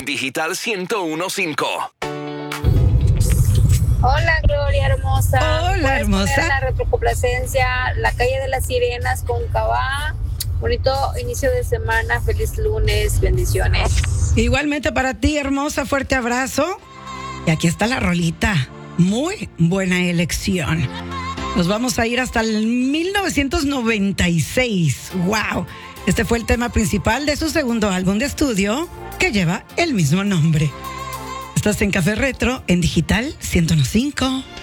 Digital 101.5. Hola, Gloria hermosa. Hola, hermosa. Poner la retrocomplacencia, La Calle de las Sirenas con Cabá. Bonito inicio de semana, feliz lunes, bendiciones. Igualmente para ti, hermosa, fuerte abrazo. Y aquí está la rolita. Muy buena elección. Nos vamos a ir hasta el 1996. ¡Wow! Este fue el tema principal de su segundo álbum de estudio, que lleva el mismo nombre. Estás en Café Retro, en Digital 101.5.